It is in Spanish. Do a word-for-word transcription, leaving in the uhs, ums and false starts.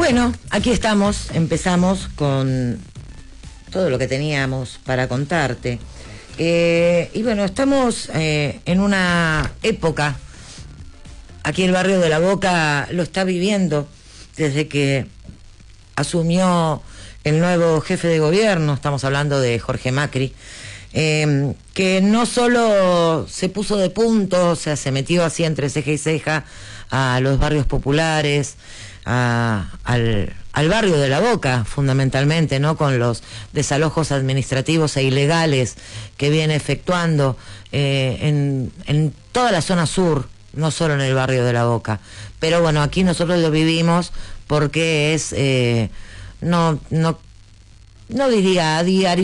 Bueno, aquí estamos, empezamos con todo lo que teníamos para contarte. Eh, y bueno, estamos eh, en una época, aquí el barrio de La Boca lo está viviendo desde que asumió el nuevo jefe de gobierno, estamos hablando de Jorge Macri, eh, que no solo se puso de punto, o sea, se metió así entre ceja y ceja a los barrios populares, a, al, al barrio de La Boca, fundamentalmente, ¿no? Con los desalojos administrativos e ilegales que viene efectuando eh, en, en toda la zona sur, no solo en el barrio de La Boca. Pero bueno, aquí nosotros lo vivimos porque es, eh, no, no, no diría a diario,